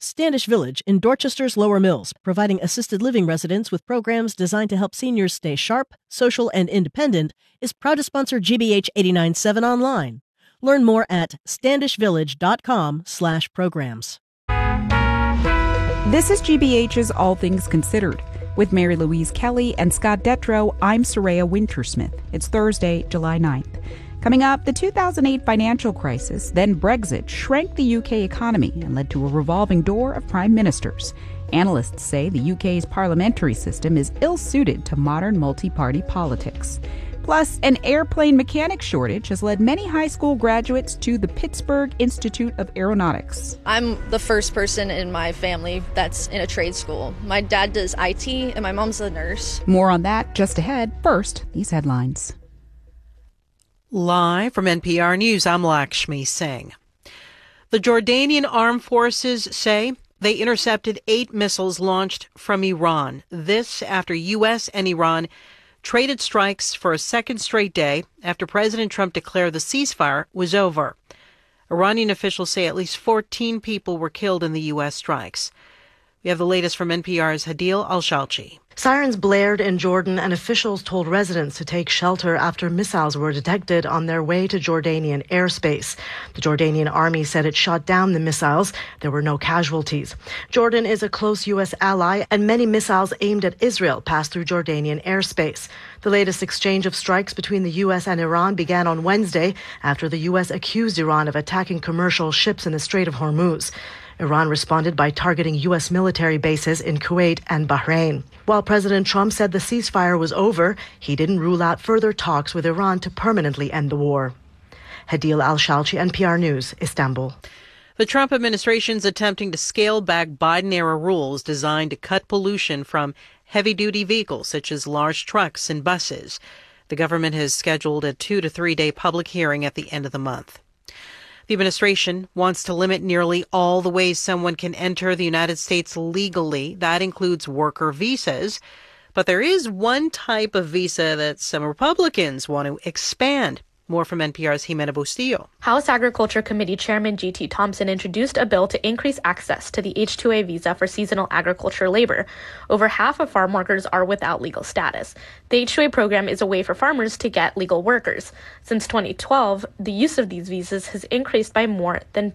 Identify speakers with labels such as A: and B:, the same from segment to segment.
A: Standish Village in Dorchester's Lower Mills, providing assisted living residents with programs designed to help seniors stay sharp, social, and independent, is proud to sponsor GBH 89.7 online. Learn more at standishvillage.com/programs.
B: This is GBH's All Things Considered. With Mary Louise Kelly and Scott Detrow, I'm Soraya Wintersmith. It's Thursday, July 9th. Coming up, the 2008 financial crisis, then Brexit, shrank the UK economy and led to a revolving door of prime ministers. Analysts say the UK's parliamentary system is ill-suited to modern multi-party politics. Plus, an airplane mechanic shortage has led many high school graduates to the Pittsburgh Institute of Aeronautics.
C: I'm the first person in my family that's in a trade school. My dad does IT and my mom's a nurse.
B: More on that just ahead. First, these headlines.
D: Live from NPR News, I'm Lakshmi Singh. The Jordanian armed forces say they intercepted 8 missiles launched from Iran. This after U.S. and Iran traded strikes for a second straight day after President Trump declared the ceasefire was over. Iranian officials say at least 14 people were killed in the U.S. strikes. We have the latest from NPR's Hadil Al-Shalchi.
E: Sirens blared in Jordan and officials told residents to take shelter after missiles were detected on their way to Jordanian airspace. The Jordanian army said it shot down the missiles. There were no casualties. Jordan is a close U.S. ally, and many missiles aimed at Israel passed through Jordanian airspace. The latest exchange of strikes between the U.S. and Iran began on Wednesday after the U.S. accused Iran of attacking commercial ships in the Strait of Hormuz. Iran responded by targeting U.S. military bases in Kuwait and Bahrain. While President Trump said the ceasefire was over, he didn't rule out further talks with Iran to permanently end the war. Hadil Al-Shalchi, NPR News, Istanbul.
D: The Trump administration's attempting to scale back Biden-era rules designed to cut pollution from heavy-duty vehicles such as large trucks and buses. The government has scheduled a 2 to 3 day public hearing at the end of the month. The administration wants to limit nearly all the ways someone can enter the United States legally. That includes worker visas. But there is one type of visa that some Republicans want to expand. More from NPR's Jimena Bustillo.
F: House Agriculture Committee Chairman G.T. Thompson introduced a bill to increase access to the H-2A visa for seasonal agriculture labor. Over half of farm workers are without legal status. The H-2A program is a way for farmers to get legal workers. Since 2012, the use of these visas has increased by more than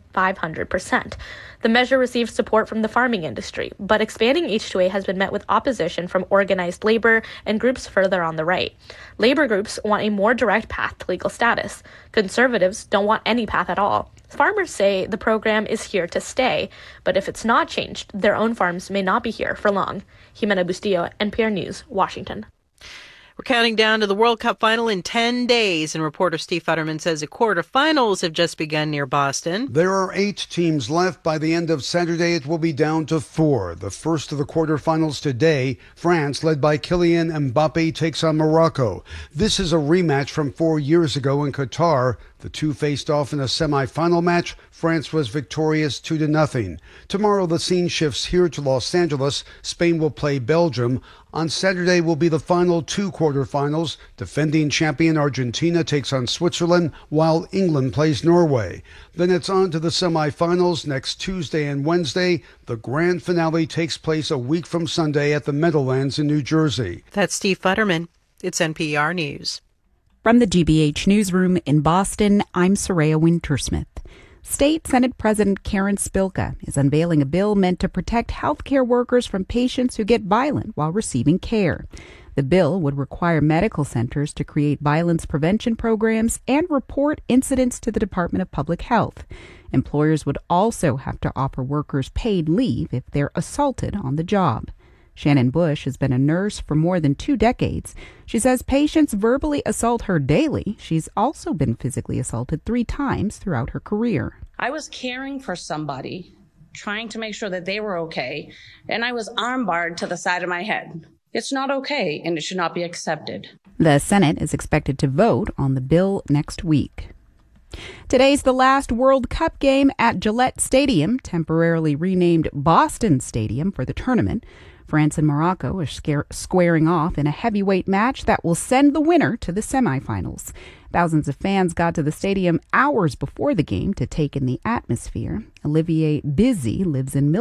F: 500%. The measure received support from the farming industry, but expanding H-2A has been met with opposition from organized labor and groups further on the right. Labor groups want a more direct path to legal status. Conservatives don't want any path at all. Farmers say the program is here to stay, but if it's not changed, their own farms may not be here for long. Jimena Bustillo, NPR News, Washington.
D: We're counting down to the World Cup final in 10 days, and reporter Steve Futterman says the quarterfinals have just begun near Boston.
G: There are 8 teams left. By the end of Saturday, it will be down to 4. The first of the quarterfinals today, France, led by Kylian Mbappe, takes on Morocco. This is a rematch from 4 years ago in Qatar. The two faced off in a semifinal match. France was victorious 2-0. Tomorrow, the scene shifts here to Los Angeles. Spain will play Belgium. On Saturday will be the final 2 quarterfinals. Defending champion Argentina takes on Switzerland, while England plays Norway. Then it's on to the semifinals next Tuesday and Wednesday. The grand finale takes place a week from Sunday at the Meadowlands in New Jersey.
D: That's Steve Futterman. It's NPR News.
B: From the GBH Newsroom in Boston, I'm Soraya Wintersmith. State Senate President Karen Spilka is unveiling a bill meant to protect healthcare workers from patients who get violent while receiving care. The bill would require medical centers to create violence prevention programs and report incidents to the Department of Public Health. Employers would also have to offer workers paid leave if they're assaulted on the job. Shannon Bush has been a nurse for more than 2 decades. She says patients verbally assault her daily. She's also been physically assaulted 3 times throughout her career.
H: I was caring for somebody, trying to make sure that they were okay, and I was armbarred to the side of my head. It's not okay, and it should not be accepted.
B: The Senate is expected to vote on the bill next week. Today's the last World Cup game at Gillette Stadium, temporarily renamed Boston Stadium for the tournament. France and Morocco are squaring off in a heavyweight match that will send the winner to the semifinals. Thousands of fans got to the stadium hours before the game to take in the atmosphere. Olivier Bizzi lives in